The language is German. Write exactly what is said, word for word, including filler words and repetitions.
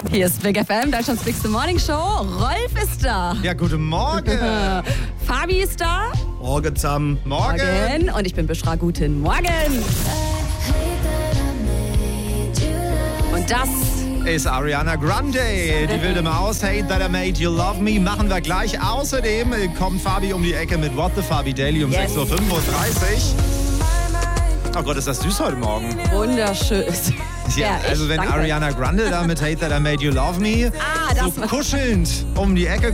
Hier ist Big F M, Deutschlands Bigste Morning Show. Rolf ist da. Ja, guten Morgen. Fabi ist da. Morgen zusammen. Morgen. Morgen. Und ich bin Bishra. Guten Morgen. Und das ist Ariana Grande, die wilde Maus. Hate That I Made You Love Me. Machen wir gleich. Außerdem kommt Fabi um die Ecke mit What the Fabi Daily um yes. sechs Uhr fünfunddreißig. Oh Gott, ist das süß heute Morgen. Wunderschön. Ja, also wenn Danke. Ariana Grande da mit Hate That I Made You Love Me ah, das so kuschelnd um die Ecke